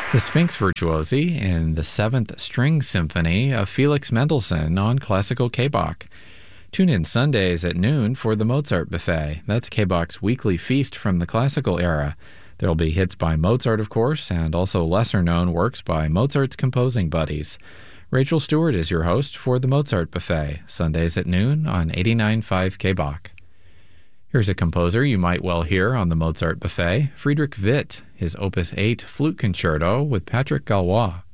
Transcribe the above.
The Sphinx Virtuosi in the Seventh String Symphony of Felix Mendelssohn on Classical K-Bach. Tune in Sundays at noon for the Mozart Buffet. That's K-Bach's weekly feast from the classical era. There'll be hits by Mozart, of course, and also lesser-known works by Mozart's composing buddies. Rachel Stewart is your host for the Mozart Buffet, Sundays at noon on 89.5 K-Bach. Here's a composer you might well hear on the Mozart Buffet, Friedrich Witt, his Opus 8 Flute Concerto with Patrick Galois.